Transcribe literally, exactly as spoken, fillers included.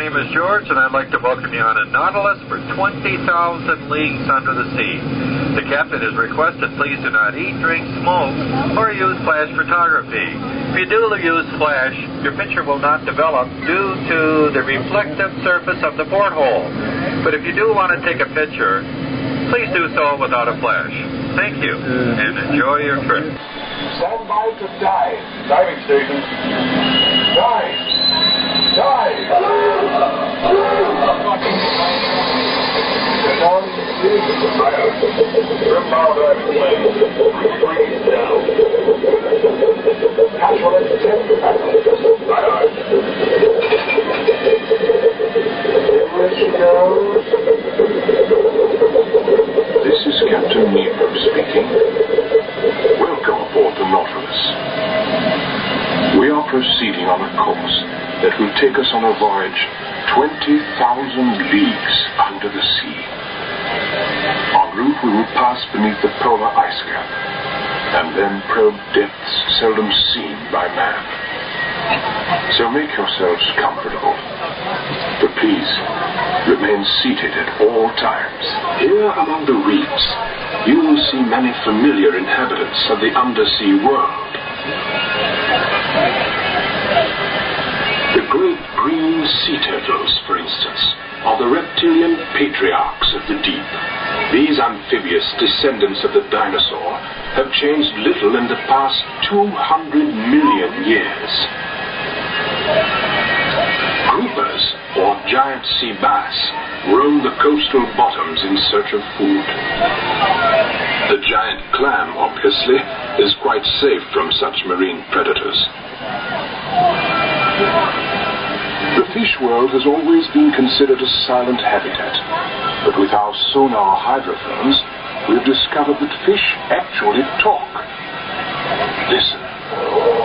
name is George, and I'd like to welcome you on a Nautilus for twenty thousand leagues under the sea. The captain has requested please do not eat, drink, smoke, or use flash photography. If you do use flash, your picture will not develop due to the reflective surface of the porthole. But if you do want to take a picture, please do so without a flash. Thank you, and enjoy your trip. Stand by to dive. Diving station. Dive. Dive. Good morning. This is the fire. Trim-bow diving plane. Breathe down. Casual at ten passengers. Aye, aye. Here she goes. This is Captain Nemo speaking. Welcome aboard the Nautilus. We are proceeding on a course that will take us on a voyage twenty thousand leagues under the sea. En route we will pass beneath the polar ice cap and then probe depths seldom seen by man. So make yourselves comfortable, but please remain seated at all times. Here among the reefs you will see many familiar inhabitants of the undersea world. The great green sea turtles, for instance, are the reptilian patriarchs of the deep. These amphibious descendants of the dinosaur have changed little in the past two hundred million years. Groupers, or giant sea bass, roam the coastal bottoms in search of food. The giant clam, obviously, is quite safe from such marine predators. The fish world has always been considered a silent habitat, but with our sonar hydrophones, we've discovered that fish actually talk. Listen.